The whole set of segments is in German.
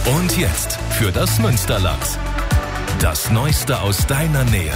Und jetzt für das Münsterland. Das Neueste aus deiner Nähe.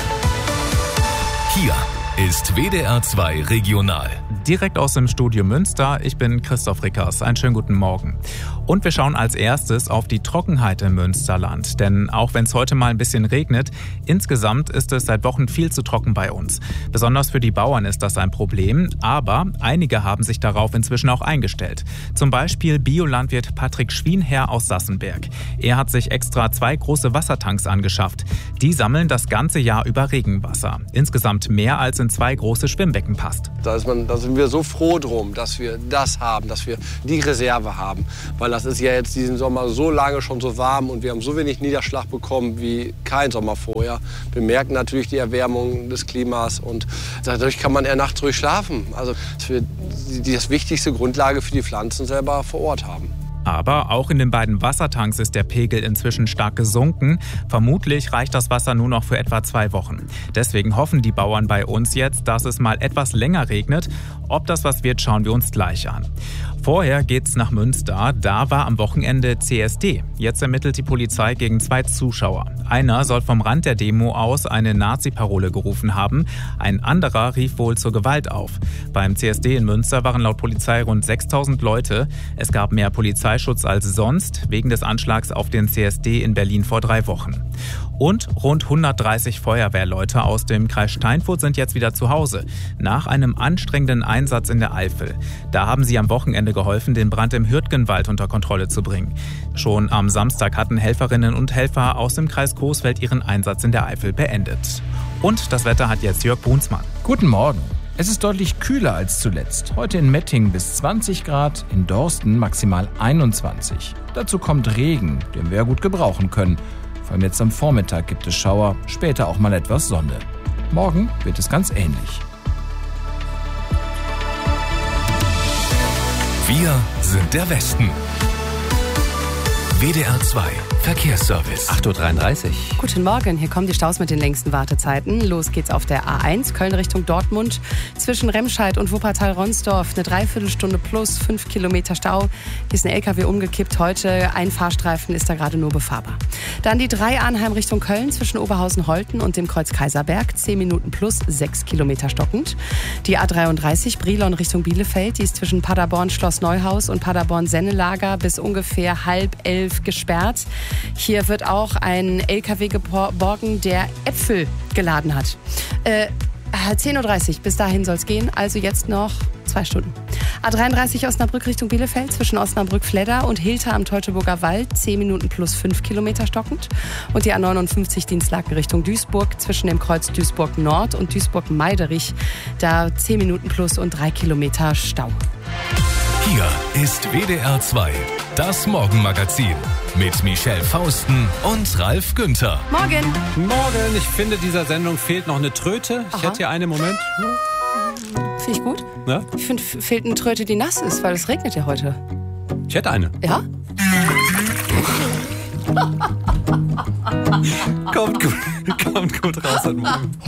Hier ist WDR 2 Regional. Direkt aus dem Studio Münster, ich bin Christoph Rickers. Einen schönen guten Morgen. Und wir schauen als erstes auf die Trockenheit im Münsterland. Denn auch wenn es heute mal ein bisschen regnet, insgesamt ist es seit Wochen viel zu trocken bei uns. Besonders für die Bauern ist das ein Problem, aber einige haben sich darauf inzwischen auch eingestellt. Zum Beispiel Biolandwirt Patrick Schwienherr aus Sassenberg. Er hat sich extra 2 große Wassertanks angeschafft. Die sammeln das ganze Jahr über Regenwasser. Insgesamt mehr als in 2 große Schwimmbecken passt. Da sind wir so froh drum, dass wir das haben, dass wir die Reserve haben. Weil das ist ja jetzt diesen Sommer so lange schon so warm und wir haben so wenig Niederschlag bekommen wie kein Sommer vorher. Wir merken natürlich die Erwärmung des Klimas und dadurch kann man eher nachts ruhig schlafen. Also dass wir das wichtigste Grundlage für die Pflanzen selber vor Ort haben. Aber auch in den beiden Wassertanks ist der Pegel inzwischen stark gesunken. Vermutlich reicht das Wasser nur noch für etwa 2 Wochen. Deswegen hoffen die Bauern bei uns jetzt, dass es mal etwas länger regnet. Ob das was wird, schauen wir uns gleich an. Vorher geht's nach Münster. Da war am Wochenende CSD. Jetzt ermittelt die Polizei gegen 2 Zuschauer. Einer soll vom Rand der Demo aus eine Nazi-Parole gerufen haben. Ein anderer rief wohl zur Gewalt auf. Beim CSD in Münster waren laut Polizei rund 6.000 Leute. Es gab mehr Polizeischutz als sonst, wegen des Anschlags auf den CSD in Berlin vor 3 Wochen. Und rund 130 Feuerwehrleute aus dem Kreis Steinfurt sind jetzt wieder zu Hause. Nach einem anstrengenden Einsatz in der Eifel. Da haben sie am Wochenende geholfen, den Brand im Hürtgenwald unter Kontrolle zu bringen. Schon am Samstag hatten Helferinnen und Helfer aus dem Kreis Coesfeld ihren Einsatz in der Eifel beendet. Und das Wetter hat jetzt Jörg Brunsmann. Guten Morgen. Es ist deutlich kühler als zuletzt. Heute in Mettingen bis 20 Grad, in Dorsten maximal 21. Dazu kommt Regen, den wir ja gut gebrauchen können. Vor allem jetzt am Vormittag gibt es Schauer, später auch mal etwas Sonne. Morgen wird es ganz ähnlich. Wir sind der Westen. WDR 2 Verkehrsservice. 8.33 Uhr. Guten Morgen, hier kommen die Staus mit den längsten Wartezeiten. Los geht's auf der A1, Köln Richtung Dortmund. Zwischen Remscheid und Wuppertal-Ronsdorf eine Dreiviertelstunde plus 5 Kilometer Stau. Hier ist ein LKW umgekippt heute. Ein Fahrstreifen ist da gerade nur befahrbar. Dann die 3 Arnheim Richtung Köln zwischen Oberhausen-Holten und dem Kreuz Kaiserberg. 10 Minuten plus 6 Kilometer stockend. Die A33 Brilon Richtung Bielefeld. Die ist zwischen Paderborn Schloss Neuhaus und Paderborn Sennelager bis ungefähr 10:30 gesperrt. Hier wird auch ein LKW geborgen, der Äpfel geladen hat. 10.30 Uhr, bis dahin soll es gehen, also jetzt noch 2 Stunden. A33 Osnabrück Richtung Bielefeld zwischen Osnabrück-Fledder und Hilter am Teutoburger Wald, 10 Minuten plus 5 Kilometer stockend. Und die A59 Dienstlaken Richtung Duisburg zwischen dem Kreuz Duisburg Nord und Duisburg-Meiderich, da 10 Minuten plus und 3 Kilometer Stau. Hier ist WDR 2, das Morgenmagazin mit Michelle Fausten und Ralf Günther. Morgen! Morgen, ich finde, dieser Sendung fehlt noch eine Tröte. Ich hätte hier eine, Moment. Finde ich gut. Ja? Ich finde, fehlt eine Tröte, die nass ist, weil es regnet ja heute. Ich hätte eine. Ja? Kommt gut raus heute Morgen.